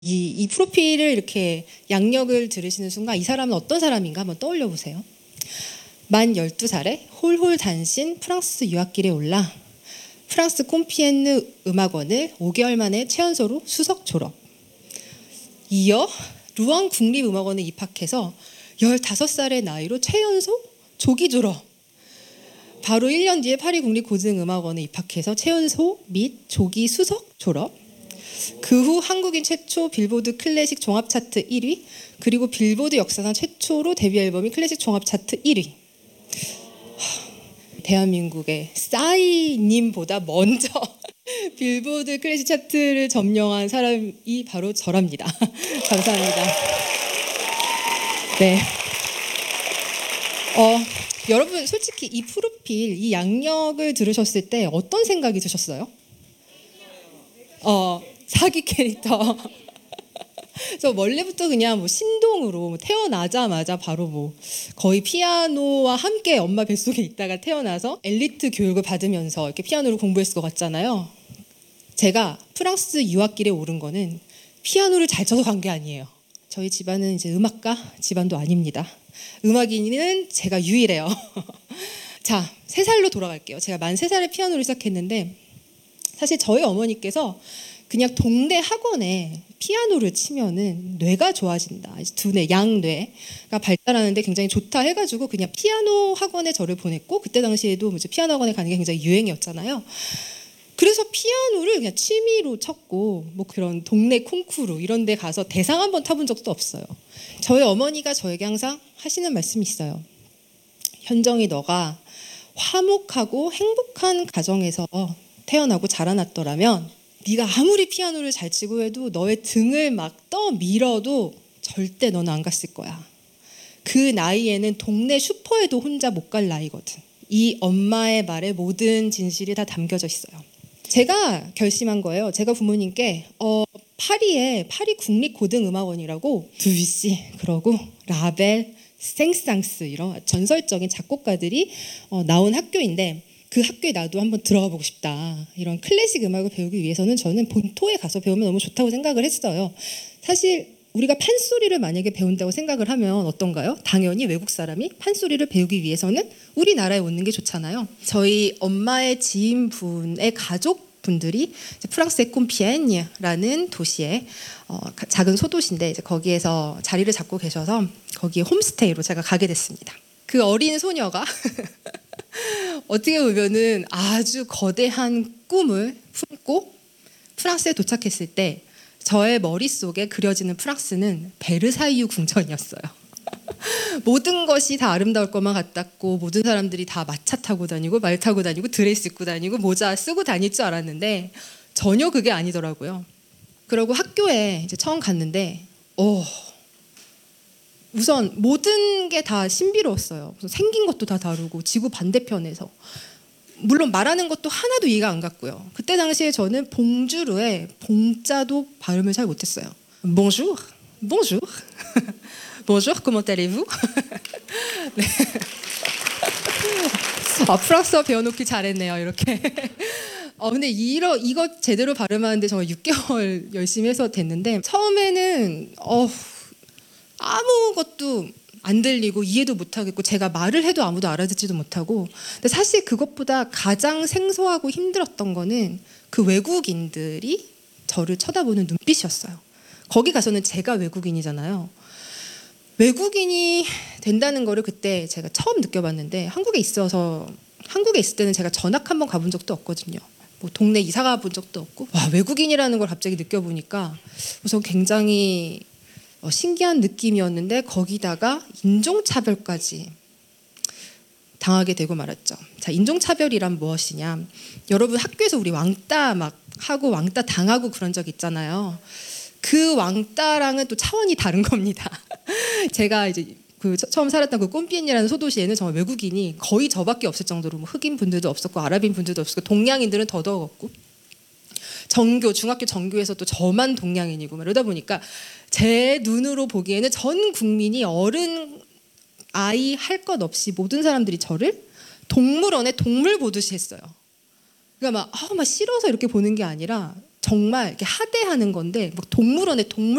이 프로필을 이렇게 양력을 들으시는 순간 이 사람은 어떤 사람인가 한번 떠올려 보세요. 만 12살에 홀홀 단신 프랑스 유학길에 올라 프랑스 콤피엔느 음악원을 5개월 만에 최연소로 수석 졸업. 이어 루앙 국립음악원에 입학해서 15살의 나이로 최연소 조기 졸업. 바로 1년 뒤에 파리 국립고등음악원에 입학해서 최연소 및 조기 수석 졸업. 그 후 한국인 최초 빌보드 클래식 종합 차트 1위, 그리고 빌보드 역사상 최초로 데뷔 앨범이 클래식 종합 차트 1위. 대한민국의 싸이님보다 먼저 빌보드 클래식 차트를 점령한 사람이 바로 저랍니다. 감사합니다. 네. 여러분 솔직히 이 프로필, 이 양력을 들으셨을 때 어떤 생각이 드셨어요? 사기 캐릭터. 그래서 원래부터 그냥 뭐 신동으로 태어나자마자 바로 뭐 거의 피아노와 함께 엄마 뱃속에 있다가 태어나서 엘리트 교육을 받으면서 이렇게 피아노를 공부했을 것 같잖아요. 제가 프랑스 유학길에 오른 거는 피아노를 잘 쳐서 간 게 아니에요. 저희 집안은 이제 음악가 집안도 아닙니다. 음악인은 제가 유일해요. 자, 3살로 돌아갈게요. 제가 만 3살에 피아노를 시작했는데 사실 저희 어머니께서 그냥 동네 학원에 피아노를 치면은 뇌가 좋아진다. 두뇌, 양뇌가 발달하는데 굉장히 좋다 해가지고 그냥 피아노 학원에 저를 보냈고, 그때 당시에도 이제 피아노 학원에 가는 게 굉장히 유행이었잖아요. 그래서 피아노를 그냥 취미로 쳤고, 뭐 그런 동네 콩쿠르 이런 데 가서 대상 한번 타본 적도 없어요. 저희 어머니가 저에게 항상 하시는 말씀이 있어요. 현정이, 너가 화목하고 행복한 가정에서 태어나고 자라났더라면 네가 아무리 피아노를 잘 치고 해도 너의 등을 막 떠밀어도 절대 너는 안 갔을 거야. 그 나이에는 동네 슈퍼에도 혼자 못 갈 나이거든. 이 엄마의 말에 모든 진실이 다 담겨져 있어요. 제가 결심한 거예요. 제가 부모님께 파리에 파리 국립고등음악원이라고 드뷔시, 그러고 라벨, 생상스 이런 전설적인 작곡가들이 나온 학교인데 그 학교에 나도 한번 들어가 보고 싶다. 이런 클래식 음악을 배우기 위해서는 저는 본토에 가서 배우면 너무 좋다고 생각을 했어요. 사실 우리가 판소리를 만약에 배운다고 생각을 하면 어떤가요? 당연히 외국 사람이 판소리를 배우기 위해서는 우리나라에 오는 게 좋잖아요. 저희 엄마의 지인분의 가족분들이 프랑스의 콤피엔이라는 도시에 작은 소도시인데 이제 거기에서 자리를 잡고 계셔서 거기에 홈스테이로 제가 가게 됐습니다. 그 어린 소녀가 어떻게 보면은 아주 거대한 꿈을 품고 프랑스에 도착했을 때 저의 머릿속에 그려지는 프랑스는 베르사유 궁전이었어요. 모든 것이 다 아름다울 것만 같았고, 모든 사람들이 다 마차 타고 다니고 말 타고 다니고 드레스 입고 다니고 모자 쓰고 다닐 줄 알았는데 전혀 그게 아니더라고요. 그리고 학교에 이제 처음 갔는데 우선 모든 게 다 신비로웠어요. 생긴 것도 다 다르고 지구 반대편에서, 물론 말하는 것도 하나도 이해가 안 갔고요. 그때 당시에 저는 봉주르의 봉자도 발음을 잘 못했어요. Bonjour, bonjour, bonjour, comment allez-vous? 네. 프랑스어 배워놓기 잘했네요. 이렇게. 근데 이거 제대로 발음하는데 정말 6개월 열심히 해서 됐는데 처음에는 아무것도 안 들리고 이해도 못하겠고 제가 말을 해도 아무도 알아듣지도 못하고, 근데 사실 그것보다 가장 생소하고 힘들었던 거는 그 외국인들이 저를 쳐다보는 눈빛이었어요. 거기 가서는 제가 외국인이잖아요. 외국인이 된다는 거를 그때 제가 처음 느껴봤는데, 한국에 있을 때는 제가 전학 한번 가본 적도 없거든요. 뭐 동네 이사 가본 적도 없고, 와, 외국인이라는 걸 갑자기 느껴보니까 우선 굉장히 신기한 느낌이었는데 거기다가 인종차별까지 당하게 되고 말았죠. 자, 인종차별이란 무엇이냐? 여러분 학교에서 우리 왕따 막 하고 왕따 당하고 그런 적 있잖아요. 그 왕따랑은 또 차원이 다른 겁니다. 제가 이제 처음 살았던 그 꼼피엔이라는 소도시에는 정말 외국인이 거의 저밖에 없을 정도로 뭐 흑인 분들도 없었고 아랍인 분들도 없었고 동양인들은 더더욱 없고, 중학교 정교에서 또 저만 동양인이고 이러다 보니까 제 눈으로 보기에는 전 국민이 어른 아이 할 것 없이 모든 사람들이 저를 동물원에 동물 보듯이 했어요. 그러니까 막 싫어서 이렇게 보는 게 아니라 정말 이렇게 하대하는 건데 막 동물원에 동물